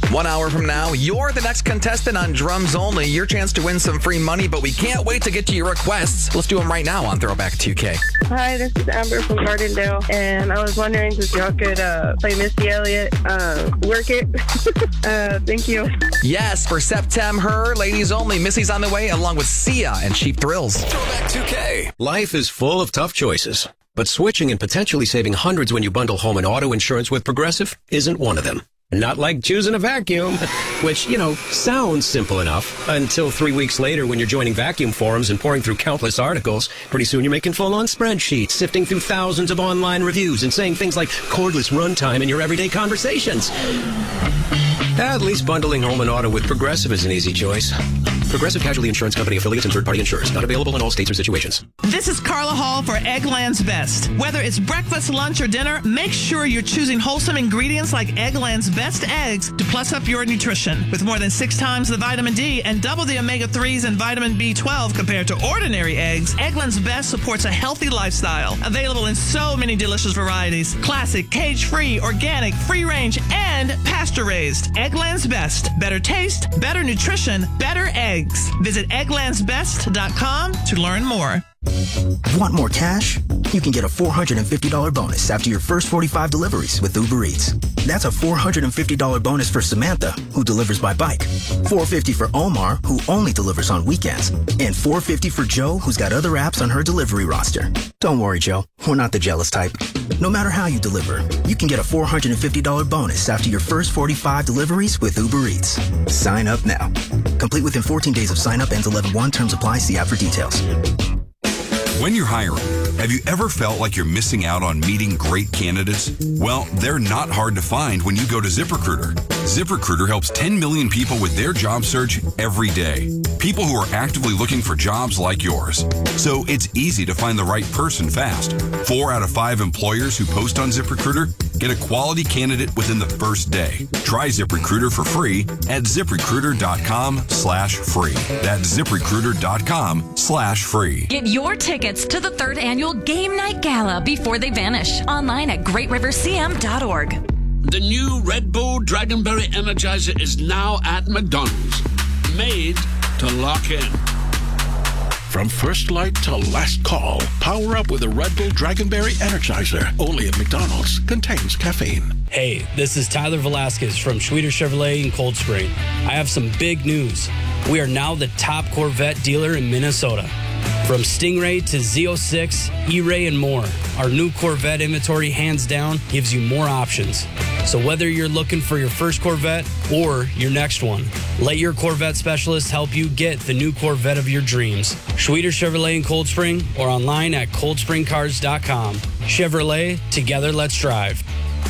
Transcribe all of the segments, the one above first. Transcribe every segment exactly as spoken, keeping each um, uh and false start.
One hour from now, you're the next contestant on Drums Only. Your chance to win some free money, but we can't wait to get to your requests. Let's do them right now on Throwback two K. Hi, this is Amber from Gardendale, and I was wondering if y'all could uh, play Missy Elliott, uh, Work It. uh, thank you. Yes, for September, ladies only. Missy's on the way, along with Sia and Cheap Thrills. Throwback two K. Life is full of tough choices, but switching and potentially saving hundreds when you bundle home and auto insurance with Progressive isn't one of them. Not like choosing a vacuum, which, you know, sounds simple enough until three weeks later when you're joining vacuum forums and pouring through countless articles. Pretty soon you're making full-on spreadsheets, sifting through thousands of online reviews and saying things like cordless runtime in your everyday conversations. At least bundling home and auto with Progressive is an easy choice. Progressive Casualty Insurance Company affiliates and third-party insurers. Not available in all states or situations. This is Carla Hall for Eggland's Best. Whether it's breakfast, lunch, or dinner, make sure you're choosing wholesome ingredients like Eggland's Best eggs to plus up your nutrition. With more than six times the vitamin D and double the omega threes and vitamin B twelve compared to ordinary eggs, Eggland's Best supports a healthy lifestyle. Available in so many delicious varieties. Classic, cage-free, organic, free-range, and pasture-raised. Eggland's Best. Better taste, better nutrition, better eggs. Visit egglands best dot com to learn more. Want more cash? You can get a four hundred fifty dollars bonus after your first forty-five deliveries with Uber Eats. That's a four hundred fifty dollars bonus for Samantha, who delivers by bike, four hundred fifty dollars for Omar, who only delivers on weekends, and four hundred fifty dollars for Joe, who's got other apps on her delivery roster. Don't worry, Joe. We're not the jealous type. No matter how you deliver, you can get a four hundred fifty dollars bonus after your first forty-five deliveries with Uber Eats. Sign up now. Complete within fourteen days of sign up. Ends eleven one. Terms apply. See app for details. When you're hiring, have you ever felt like you're missing out on meeting great candidates? Well, they're not hard to find when you go to ZipRecruiter. ZipRecruiter helps ten million people with their job search every day. People who are actively looking for jobs like yours. So it's easy to find the right person fast. Four out of five employers who post on ZipRecruiter get a quality candidate within the first day. Try ZipRecruiter for free at ZipRecruiter.com slash free. That's ZipRecruiter.com slash free. Get your tickets to the third annual Game Night Gala before they vanish. Online at great river c m dot org. The new Red Bull Dragonberry Energizer is now at McDonald's. Made to lock in. From first light to last call, power up with a Red Bull Dragonberry Energizer. Only at McDonald's. Contains caffeine. Hey, this is Tyler Velasquez from Schweeter Chevrolet in Cold Spring. I have some big news. We are now the top Corvette dealer in Minnesota. From Stingray to Z oh six, E-Ray, and more, our new Corvette inventory hands down gives you more options. So whether you're looking for your first Corvette or your next one, let your Corvette specialist help you get the new Corvette of your dreams. Schweeter Chevrolet in Cold Spring or online at cold spring cars dot com. Chevrolet, together let's drive.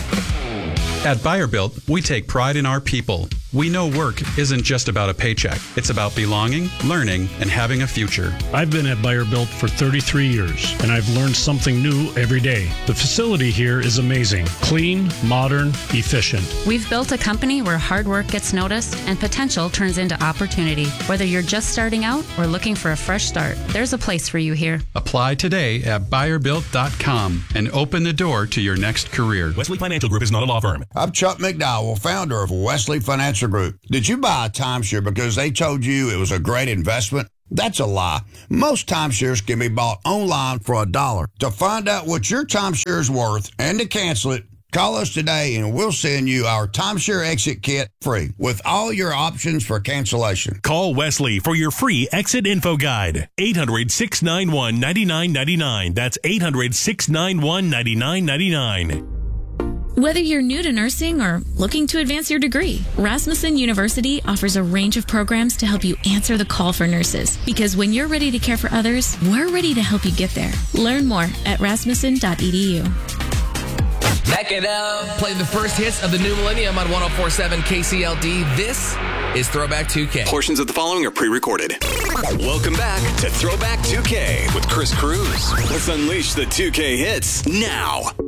At Buyer Built, we take pride in our people. We know work isn't just about a paycheck. It's about belonging, learning, and having a future. I've been at Buyer Built for thirty-three years, and I've learned something new every day. The facility here is amazing. Clean, modern, efficient. We've built a company where hard work gets noticed and potential turns into opportunity. Whether you're just starting out or looking for a fresh start, there's a place for you here. Apply today at buyer built dot com and open the door to your next career. Wesley Financial Group is not a law firm. I'm Chuck McDowell, founder of Wesley Financial Group. Did you buy a timeshare because they told you it was a great investment? That's a lie. Most timeshares can be bought online for a dollar. To find out what your timeshare is worth and to cancel it, call us today and we'll send you our timeshare exit kit free with all your options for cancellation. Call Wesley for your free exit info guide. eight hundred, six nine one, nine nine nine nine. That's eight hundred, six nine one, nine nine nine nine. Whether you're new to nursing or looking to advance your degree, Rasmussen University offers a range of programs to help you answer the call for nurses. Because when you're ready to care for others, we're ready to help you get there. Learn more at rasmussen dot e d u. Back it up. Play the first hits of the new millennium on one oh four point seven K C L D. This is Throwback two K. Portions of the following are pre-recorded. Welcome back to Throwback two K with Chris Cruz. Let's unleash the two K hits now.